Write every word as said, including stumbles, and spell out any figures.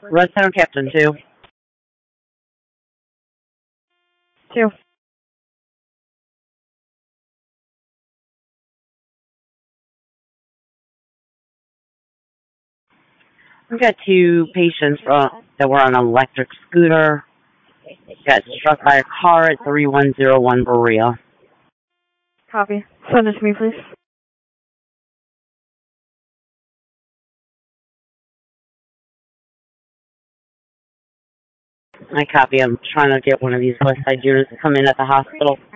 Red Center Captain two. Two. We got two patients uh, that were on an electric scooter. Got struck by a car at three one zero one Berea. Copy. Send it to me, please. I copy. I'm trying to get one of these West Side units to come in at the hospital.